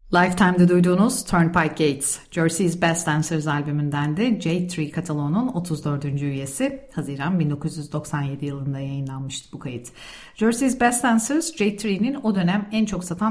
Lifetime'da duyduğunuz Turnpike Gates, Jersey's Best Dancers albümündendi. J3 kataloğunun 34. üyesi. Haziran 1997 yılında yayınlanmıştı bu kayıt. Jersey's Best Dancers, J3'nin o dönem en çok satan